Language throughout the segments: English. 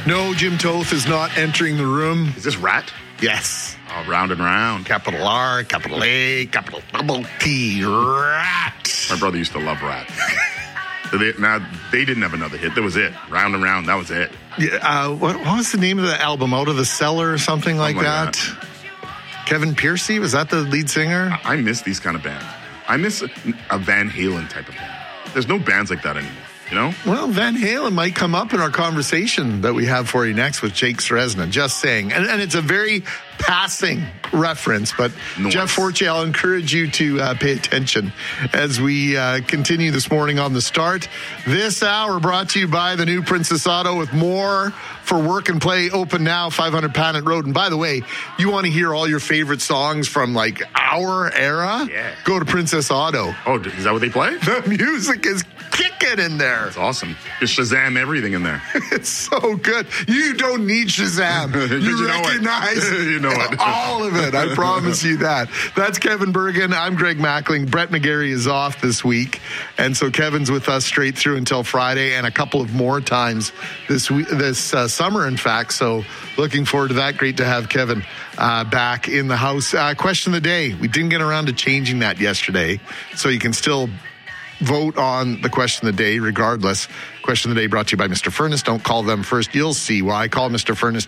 No, Jim Toth is not entering the room. Is this Rat? Yes. Oh, round and round. Capital R, capital A, capital double T, Rat. My brother used to love Rat. They didn't have another hit. That was it. Round and round. That was it. Yeah, what was the name of the album? Out of the Cellar or something like that? Kevin Piercy, was that the lead singer? I miss these kind of bands. I miss a Van Halen type of band. There's no bands like that anymore, you know? Well, Van Halen might come up in our conversation that we have for you next with Jake Seresna, just saying. And it's a very passing reference, but nice. Jeff Forte, I'll encourage you to pay attention as we continue this morning on The Start. This hour brought to you by the new Princess Auto with more for work and play. Open now, 500 Panet Road. And by the way, you want to hear all your favorite songs from like our era? Yeah. Go to Princess Auto. Oh, is that what they play? The music is kicking in there. That's awesome. Just Shazam everything in there. It's so good. You don't need Shazam. You recognize you know it. all of it. I promise you that. That's Kevin Bergen. I'm Greg Mackling. Brett McGarry is off this week. And so Kevin's with us straight through until Friday and a couple of more times this week, this summer, in fact. So looking forward to that. Great to have Kevin back in the house. Question of the day. We didn't get around to changing that yesterday. So you can still vote on the question of the day regardless. Question of the day brought to you by Mr. Furnace. Don't call them first. You'll see why. Call Mr. Furnace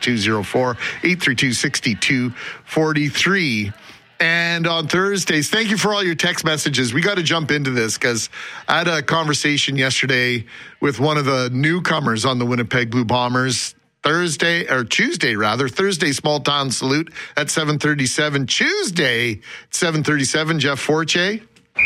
204-832-6243. And on Thursdays, thank you for all your text messages. We got to jump into this because I had a conversation yesterday with one of the newcomers on the Winnipeg Blue Bombers. Thursday small town salute at 7:37. Tuesday at 7:37. Jeff Forte.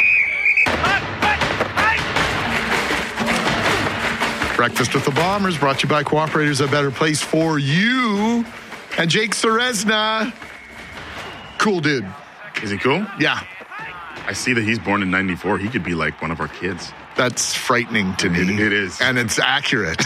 Breakfast with the Bombers brought to you by Cooperators, a better place for you. And Jake Seresna. Cool dude. Is he cool? Yeah. I see that he's born in 94. He could be like one of our kids. That's frightening to me. It is. And it's accurate.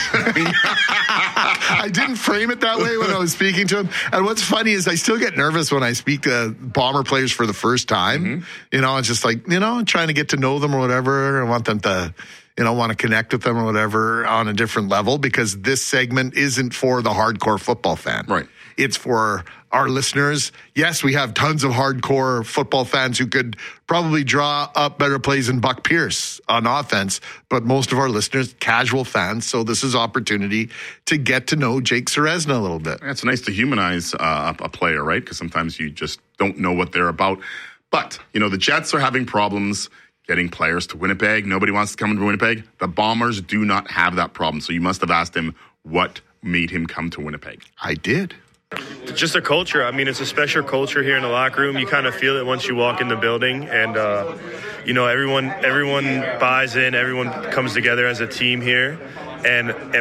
I didn't frame it that way when I was speaking to him. And what's funny is I still get nervous when I speak to Bomber players for the first time. Mm-hmm. You know, it's just like, trying to get to know them or whatever. I want them to, want to connect with them or whatever on a different level because this segment isn't for the hardcore football fan. Right. It's for our listeners. Yes, we have tons of hardcore football fans who could probably draw up better plays than Buck Pierce on offense, but most of our listeners, casual fans. So this is opportunity to get to know Jake Seresna a little bit. It's nice to humanize a player, right? Because sometimes you just don't know what they're about. But, the Jets are having problems getting players to Winnipeg. Nobody wants to come into Winnipeg. The Bombers do not have that problem. So you must have asked him what made him come to Winnipeg. I did. Just a culture. I mean, it's a special culture here in the locker room. You kind of feel it once you walk in the building, and everyone buys in. Everyone comes together as a team here, and